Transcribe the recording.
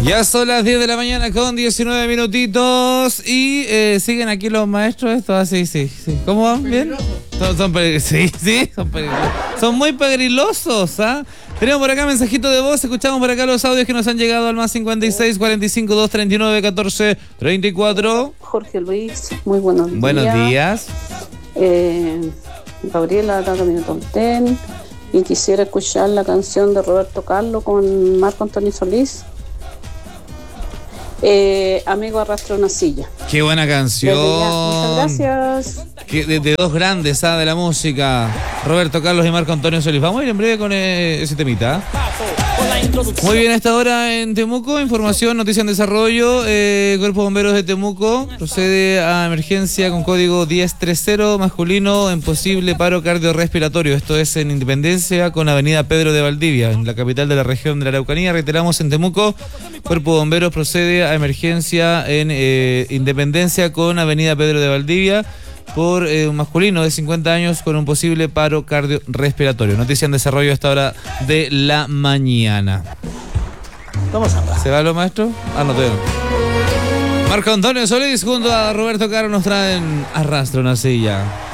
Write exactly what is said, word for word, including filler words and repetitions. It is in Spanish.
Ya son las diez de la mañana con diecinueve minutitos y eh, siguen aquí los maestros, esto así, sí, sí. ¿Cómo van? ¿Bien? Son, son sí, sí, son peligrosos. Son muy pegrilosos, ¿ah? Tenemos por acá mensajito de voz, escuchamos por acá los audios que nos han llegado al más cincuenta y seis, cuarenta y cinco, doscientos treinta y nueve, catorce, treinta y cuatro. Jorge Luis, muy buenos días. Buenos días. Eh, Gabriela, Tata Minutonten, y quisiera escuchar la canción de Roberto Carlos con Marco Antonio Solís. Eh, amigo arrastra una silla. Qué buena canción. Muchas gracias. Que de, de dos grandes, ¿ah? De la música, Roberto Carlos y Marco Antonio Solís. Vamos a ir en breve con eh, ese temita. Muy bien, a esta hora en Temuco, información, noticia en desarrollo. eh, Cuerpo de Bomberos de Temuco procede a emergencia con código diez treinta, masculino en posible paro cardiorrespiratorio. Esto es en Independencia con avenida Pedro de Valdivia, en la capital de la región de la Araucanía. Reiteramos, en Temuco, Cuerpo de Bomberos procede a emergencia en eh, Independencia con avenida Pedro de Valdivia por eh, un masculino de cincuenta años con un posible paro cardiorrespiratorio. Noticia en desarrollo a esta hora de la mañana. Vamos a ¿Se va lo maestro? Ah, no te veo. Marco Antonio Solís junto a Roberto Caro nos traen Arrastra una silla.